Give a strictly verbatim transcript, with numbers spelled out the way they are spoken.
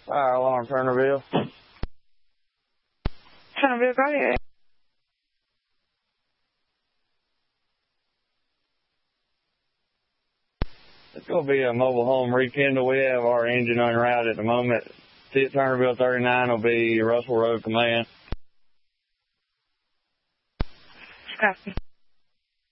Fire alarm, Turnerville. Turnerville, go ahead. It's going to be a mobile home rekindle. We have our engine en route at the moment. See, Turnerville thirty-nine will be Russell Road Command. Copy.